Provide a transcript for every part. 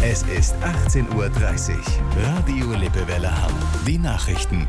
Es ist 18:30 Uhr. Radio Lippewelle Hamm. Die Nachrichten.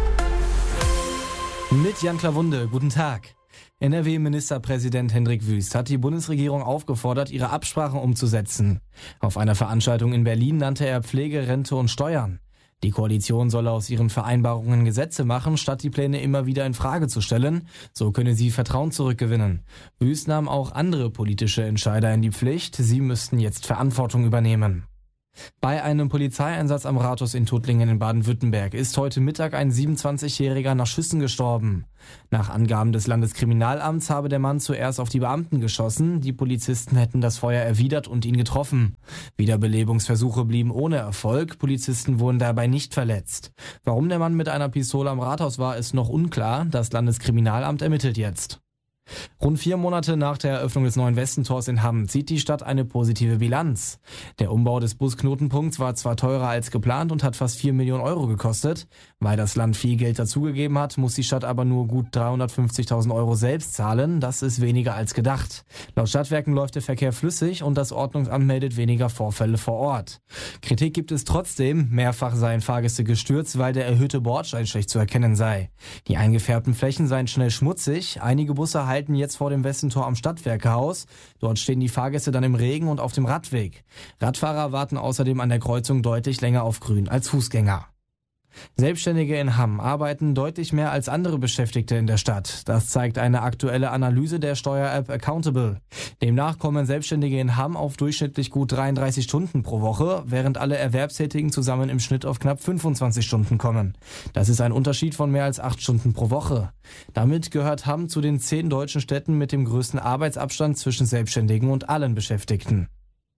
Mit Jan Klawunde, guten Tag. NRW-Ministerpräsident Hendrik Wüst hat die Bundesregierung aufgefordert, ihre Absprachen umzusetzen. Auf einer Veranstaltung in Berlin nannte er Pflege, Rente und Steuern. Die Koalition solle aus ihren Vereinbarungen Gesetze machen, statt die Pläne immer wieder in Frage zu stellen. So könne sie Vertrauen zurückgewinnen. Wüst nahm auch andere politische Entscheider in die Pflicht. Sie müssten jetzt Verantwortung übernehmen. Bei einem Polizeieinsatz am Rathaus in Tuttlingen in Baden-Württemberg ist heute Mittag ein 27-Jähriger nach Schüssen gestorben. Nach Angaben des Landeskriminalamts habe der Mann zuerst auf die Beamten geschossen. Die Polizisten hätten das Feuer erwidert und ihn getroffen. Wiederbelebungsversuche blieben ohne Erfolg. Polizisten wurden dabei nicht verletzt. Warum der Mann mit einer Pistole am Rathaus war, ist noch unklar. Das Landeskriminalamt ermittelt jetzt. Rund 4 Monate nach der Eröffnung des neuen Westentors in Hamm zieht die Stadt eine positive Bilanz. Der Umbau des Busknotenpunkts war zwar teurer als geplant und hat fast 4 Millionen Euro gekostet. Weil das Land viel Geld dazugegeben hat, muss die Stadt aber nur gut 350.000 Euro selbst zahlen. Das ist weniger als gedacht. Laut Stadtwerken läuft der Verkehr flüssig und das Ordnungsamt meldet weniger Vorfälle vor Ort. Kritik gibt es trotzdem. Mehrfach seien Fahrgäste gestürzt, weil der erhöhte Bordstein schlecht zu erkennen sei. Die eingefärbten Flächen seien schnell schmutzig. Einige Busse halten jetzt vor dem Westentor am Stadtwerkehaus. Dort stehen die Fahrgäste dann im Regen und auf dem Radweg. Radfahrer warten außerdem an der Kreuzung deutlich länger auf Grün als Fußgänger. Selbstständige in Hamm arbeiten deutlich mehr als andere Beschäftigte in der Stadt. Das zeigt eine aktuelle Analyse der Steuer-App Accountable. Demnach kommen Selbstständige in Hamm auf durchschnittlich gut 33 Stunden pro Woche, während alle Erwerbstätigen zusammen im Schnitt auf knapp 25 Stunden kommen. Das ist ein Unterschied von mehr als 8 Stunden pro Woche. Damit gehört Hamm zu den 10 deutschen Städten mit dem größten Arbeitsabstand zwischen Selbstständigen und allen Beschäftigten.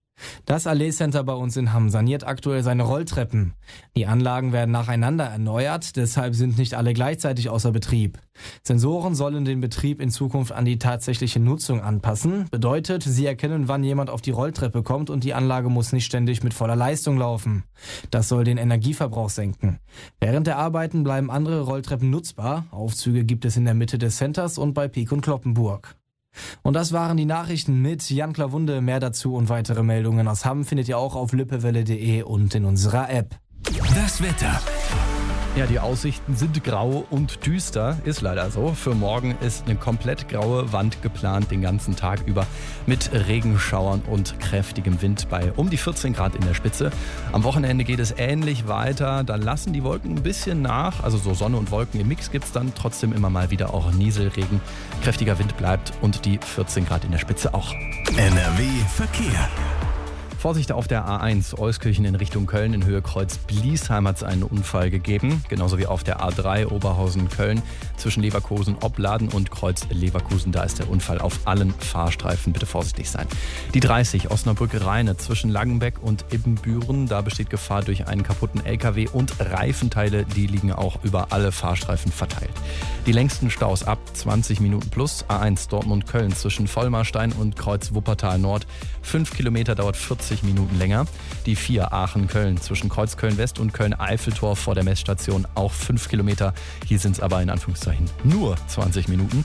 Das Allee Center bei uns in Hamm saniert aktuell seine Rolltreppen. Die Anlagen werden nacheinander erneuert, deshalb sind nicht alle gleichzeitig außer Betrieb. Sensoren sollen den Betrieb in Zukunft an die tatsächliche Nutzung anpassen. Bedeutet, sie erkennen, wann jemand auf die Rolltreppe kommt und die Anlage muss nicht ständig mit voller Leistung laufen. Das soll den Energieverbrauch senken. Während der Arbeiten bleiben andere Rolltreppen nutzbar. Aufzüge gibt es in der Mitte des Centers und bei Pieck und Cloppenburg. Und das waren die Nachrichten mit Jan Klawunde. Mehr dazu und weitere Meldungen aus Hamm findet ihr auch auf lippewelle.de und in unserer App. Das Wetter. Ja, die Aussichten sind grau und düster, ist leider so. Für morgen ist eine komplett graue Wand geplant, den ganzen Tag über, mit Regenschauern und kräftigem Wind bei um die 14 Grad in der Spitze. Am Wochenende geht es ähnlich weiter, da lassen die Wolken ein bisschen nach, also so Sonne und Wolken im Mix gibt es dann trotzdem immer mal wieder auch Nieselregen. Kräftiger Wind bleibt und die 14 Grad in der Spitze auch. NRW Verkehr. Vorsicht auf der A1 Euskirchen in Richtung Köln in Höhe Kreuz-Bliesheim hat es einen Unfall gegeben. Genauso wie auf der A3 Oberhausen-Köln zwischen Leverkusen-Opladen und Kreuz-Leverkusen. Da ist der Unfall auf allen Fahrstreifen. Bitte vorsichtig sein. Die 30 Osnabrück-Rheine zwischen Langenbeck und Ibbenbüren. Da besteht Gefahr durch einen kaputten LKW und Reifenteile. Die liegen auch über alle Fahrstreifen verteilt. Die längsten Staus ab 20 Minuten plus. A1 Dortmund-Köln zwischen Vollmarstein und Kreuz-Wuppertal-Nord. 5 Kilometer dauert 40 Minuten länger. Die 4 Aachen-Köln zwischen Kreuz-Köln-West und Köln-Eiffeltor vor der Messstation auch 5 Kilometer. Hier sind es aber in Anführungszeichen nur 20 Minuten.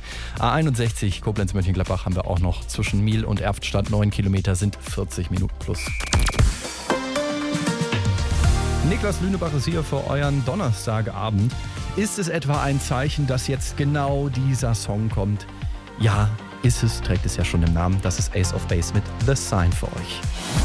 A61 Koblenz-Mönchengladbach haben wir auch noch zwischen Miel und Erftstadt. 9 Kilometer sind 40 Minuten plus. Niklas Lünebach ist hier für euren Donnerstagabend. Ist es etwa ein Zeichen, dass jetzt genau dieser Song kommt? Ja, ist es, trägt es ja schon im Namen. Das ist Ace of Base mit The Sign für euch.